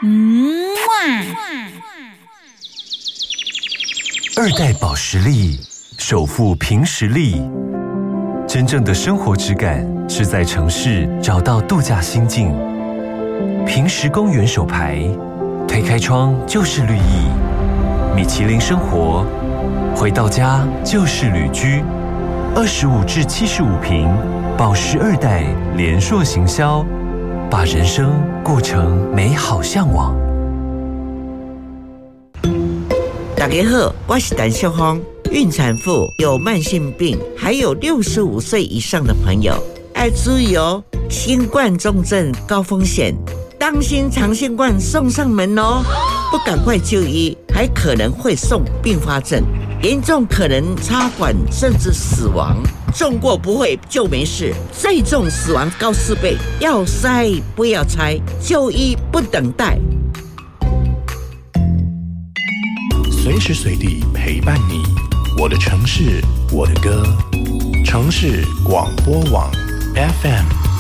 二代保时力，首富凭实力。真正的生活质感是在城市找到度假心境。平时公园手牌，推开窗就是绿意。米其林生活，回到家就是旅居。25至75坪，保时二代联硕行销，把人生过成美好向往。 大家好，我是陈秀芳。孕产妇、有慢性病，还有65岁以上的朋友，要注意哦。新冠重症高风险，当心长新冠送上门哦！不赶快就医，还可能会送并发症，严重可能插管甚至死亡。中过不会就没事，最重死亡高4倍。要塞不要拆，就医不等待。 随时随地陪伴你，我的城市，我的歌。城市广播网 FM